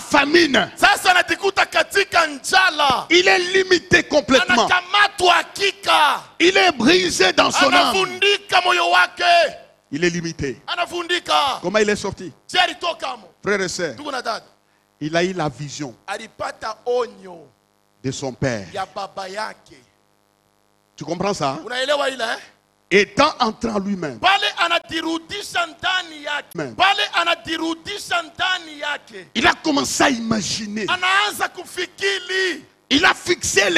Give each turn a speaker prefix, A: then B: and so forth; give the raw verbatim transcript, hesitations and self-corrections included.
A: famine.
B: Sasa anajikuta katika njala.
A: Il est limité complètement.
B: Anakamatwa hakika.
A: Il est brisé dans son âme.
B: Anafundika moyo wake.
A: Il est limité.
B: Anafundika.
A: Comment il est sorti?
B: Je alitoka mo.
A: Frères et sœurs,
B: Ndugu na dada.
A: il a eu la vision
B: Alipata onyo
A: de son père.
B: ya baba yake.
A: Tu comprends ça?
B: Unaelewa ile eh?
A: Étant entré en lui-même.
B: Pale anadirudisha ndani yake.
A: Amen.
B: Pale anadirudisha ndani yake.
A: Il a commencé à imaginer.
B: Anaanza kufikiri.
A: Il a fixé